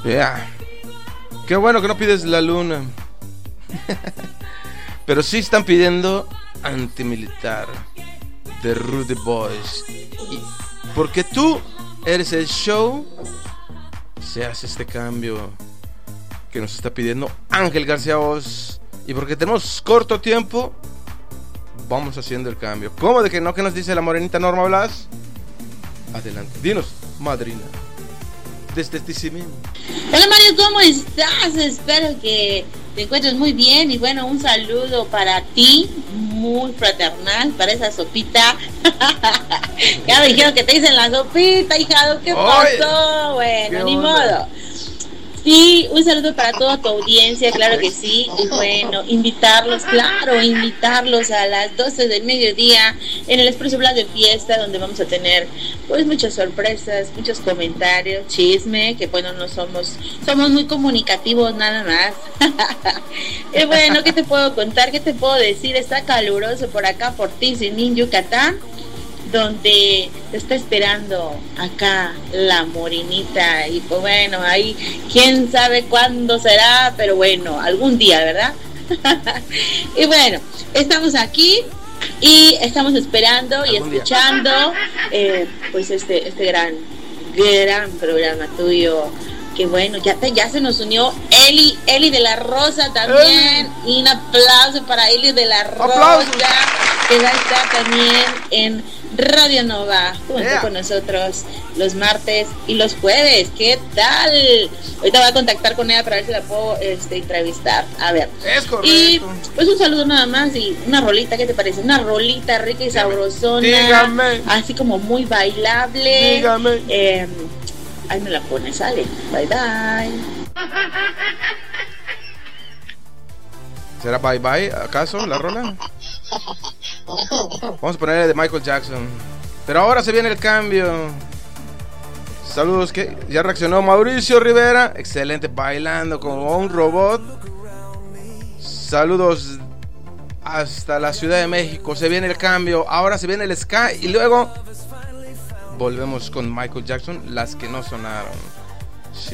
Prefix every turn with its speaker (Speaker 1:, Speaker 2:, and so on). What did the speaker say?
Speaker 1: Yeah. Qué bueno que no pides la luna. Pero sí están pidiendo Antimilitar de Rude Boys. Y porque tú eres el show, se hace este cambio que nos está pidiendo Ángel García Oz. Y porque tenemos corto tiempo, vamos haciendo el cambio. ¿Cómo de que no? ¿Qué nos dice la morenita Norma Blas? Adelante, dinos, madrina. Desde Tizimín.
Speaker 2: Hola Mario, ¿cómo estás? Espero que te encuentres muy bien. Y bueno, un saludo para ti, muy fraternal, para esa sopita. Ya me dijeron que te dicen la sopita, hijado. ¿Qué pasó? Bueno, ni modo. Sí, un saludo para toda tu audiencia, claro que sí. Y bueno, invitarlos a las 12 del mediodía en el Expreso Blas de Fiesta, donde vamos a tener pues muchas sorpresas, muchos comentarios, chisme, que bueno, no somos muy comunicativos nada más. Y bueno, ¿qué te puedo contar? ¿Qué te puedo decir? Está caluroso por acá, por Tizimín, Yucatán, donde te está esperando acá la morenita. Y pues bueno, ahí quién sabe cuándo será, pero bueno, algún día, ¿verdad? Y bueno, estamos aquí y estamos esperando y escuchando pues este gran programa tuyo. Que bueno, ya se nos unió Eli de la Rosa también. Y un aplauso para Eli de la Rosa, que va a estar también en Radio Nova junto con nosotros los martes y los jueves. ¿Qué tal? Ahorita voy a contactar con ella para ver si la puedo entrevistar. A ver.
Speaker 1: Es correcto.
Speaker 2: Y pues un saludo nada más y una rolita, ¿qué te parece? Una rolita rica y sabrosona.
Speaker 1: Dígame.
Speaker 2: Así como muy bailable.
Speaker 1: Dígame.
Speaker 2: Ahí me la pones, sale. Bye bye.
Speaker 1: ¿Será bye bye acaso la rola? Vamos a ponerle de Michael Jackson. Pero ahora se viene el cambio. Saludos, que ya reaccionó Mauricio Rivera. Excelente, bailando como un robot. Saludos hasta la Ciudad de México. Se viene el cambio. Ahora se viene el ska. Y luego volvemos con Michael Jackson, las que no sonaron.